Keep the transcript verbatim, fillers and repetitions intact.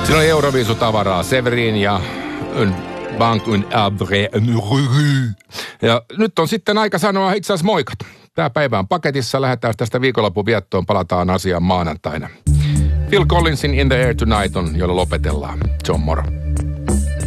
Siinä oli Euroviisutavaraa, Severin ja Bank un Abre. Ja nyt on sitten aika sanoa itse asiassa moikat. Tämä päivä on paketissa, lähdetään tästä viikonlopun viettoon, palataan asiaan maanantaina. Phil Collinsin In the Air Tonight on, jolla lopetellaan. Se on moro.